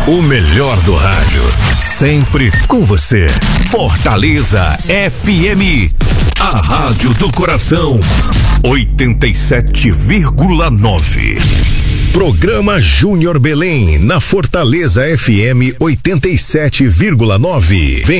O melhor do rádio, sempre com você. Fortaleza FM, a rádio do coração, 87,9. Programa Júnior Belém, na Fortaleza FM 87,9.